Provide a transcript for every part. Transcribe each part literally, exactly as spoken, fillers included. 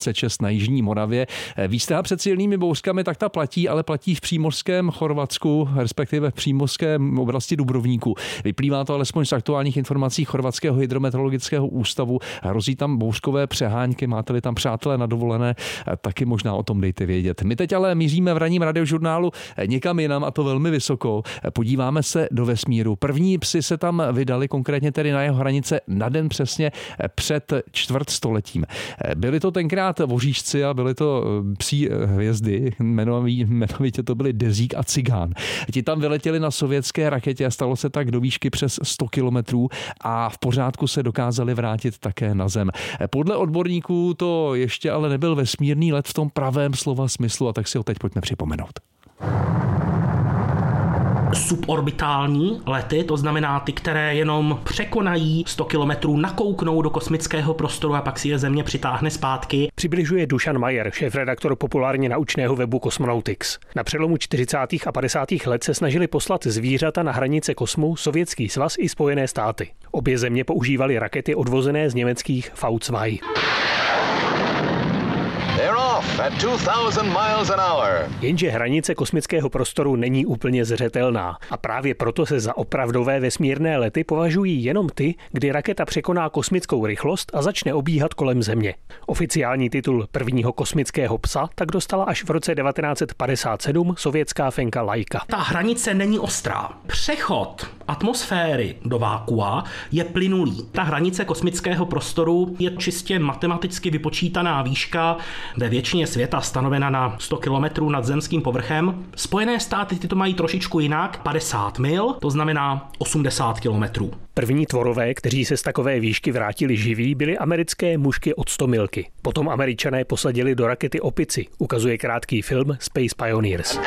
dvacet šest na jižní Moravě. Výstraha před silnými bouřkami tak ta platí, ale platí v přímořském Chorvatsku, respektive v přímořském oblasti Dubrovníku. Vyplývá to alespoň z aktuálních informací Chorvatského hydrometeorologického ústavu. Hrozí tam bouřkové přehánky, máte-li tam přátelé na dovolené, taky možná o tom dejte vědět. My teď ale míříme v ranním radiožurnálu někam jinam, a to velmi vysoko. Podíváme se do vesmíru. První psi se tam vydali, konkrétně tedy na jeho hranice, na den přesně před čtvrtstoletím. Byli to tenkrát voříšci a byli to psí hvězdy, jmenovitě to byli Dezík a Cigán. Ti tam vyletěli na sovětské raketě a stalo se tak do výšky přes sto kilometrů a v pořádku se dokázali vrátit také na Zem. Podle odborníků to ještě ale nebyl vesmírný let v tom pravém slova smyslu, a tak si ho teď pojďme připomenout. Suborbitální lety, to znamená ty, které jenom překonají sto kilometrů, nakouknou do kosmického prostoru a pak si je Země přitáhne zpátky. Přibližuje Dušan Majer, šéfredaktor populárně naučného webu Cosmonautics. Na přelomu čtyřicátých a padesátých let se snažili poslat zvířata na hranice kosmu Sovětský svaz i Spojené státy. Obě země používaly rakety odvozené z německých V dva. Jenže hranice kosmického prostoru není úplně zřetelná a právě proto se za opravdové vesmírné lety považují jenom ty, kdy raketa překoná kosmickou rychlost a začne obíhat kolem Země. Oficiální titul prvního kosmického psa tak dostala až v roce devatenáct set padesát sedm sovětská fenka Laika. Ta hranice není ostrá. Přechod atmosféry do vákua je plynulý. Ta hranice kosmického prostoru je čistě matematicky vypočítaná výška, ve většině světa stanovena na sto kilometrů nad zemským povrchem. Spojené státy ty to mají trošičku jinak, padesát mil, to znamená osmdesát kilometrů. První tvorové, kteří se z takové výšky vrátili živí, byly americké mušky od sto milky. Potom Američané posadili do rakety opici, ukazuje krátký film Space Pioneers.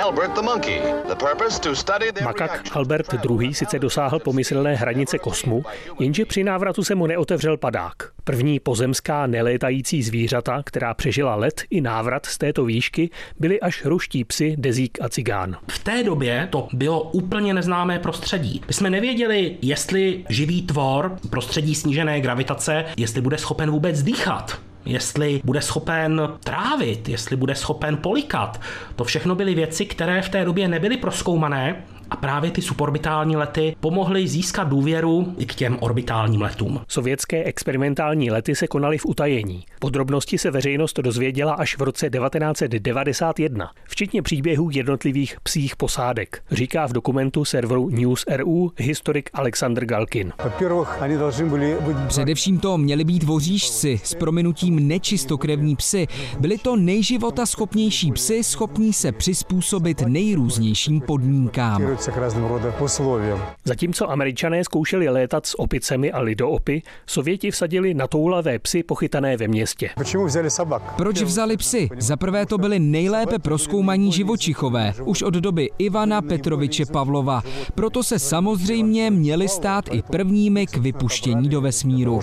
Makak Albert druhý. sice dosáhl pomyslné hranice kosmu, jenže při návratu se mu neotevřel padák. První pozemská nelétající zvířata, která přežila let i návrat z této výšky, byly až ruští psi Dezík a Cigán. V té době to bylo úplně neznámé prostředí. My jsme nevěděli, jestli živý tvor prostředí snížené gravitace, jestli bude schopen vůbec dýchat, jestli bude schopen trávit, jestli bude schopen polikat. To všechno byly věci, které v té době nebyly prozkoumané a právě ty suborbitální lety pomohly získat důvěru i k těm orbitálním letům. Sovětské experimentální lety se konaly v utajení. Podrobnosti se veřejnost dozvěděla až v roce devatenáct set devadesát jedna, včetně příběhů jednotlivých psích posádek, říká v dokumentu serveru News R U historik Alexandr Galkin. Především to měli být voříšci s prominutím nečistokrevní psy. Byli to nejživotaschopnější psy, schopní se přizpůsobit nejrůznějším podmínkám. Zatímco Američané zkoušeli létat s opicemi a lidoopy, Sověti vsadili na toulavé psy pochytané ve městě. Proč vzali psy? Za prvé to byli nejlépe prozkoumaní živočichové, už od doby Ivana Petroviče Pavlova. Proto se samozřejmě měli stát i prvními k vypuštění do vesmíru.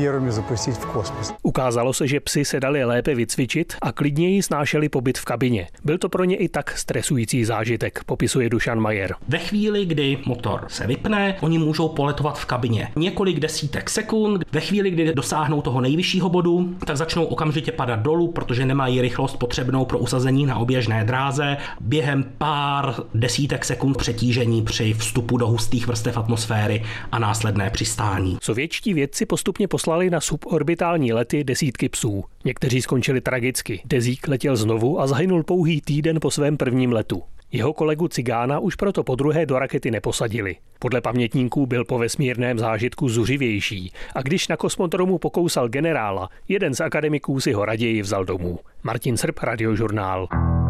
Ukázalo se, že psy se dali lépe vycvičit a klidněji snášeli pobyt v kabině. Byl to pro ně i tak stresující zážitek, popisuje Dušan Majer. Ve chvíli, kdy motor se vypne, oni můžou poletovat v kabině několik desítek sekund. Ve chvíli, kdy dosáhnou toho nejvyššího bodu, tak začnou okamžitě padat dolů, protože nemají rychlost potřebnou pro usazení na oběžné dráze. Během pár desítek sekund přetížení při vstupu do hustých vrstev atmosféry a následné přistání. Sovětští vědci postupně poslali na suborbitální lety desítky psů. Někteří skončili tragicky. Dezík letěl znovu a zahynul pouhý týden po svém prvním letu. Jeho kolegu Cigána už proto podruhé do rakety neposadili. Podle pamětníků byl po vesmírném zážitku zuřivější a když na kosmodromu pokousal generála, jeden z akademiků si ho raději vzal domů. Martin Srb, Radiožurnál.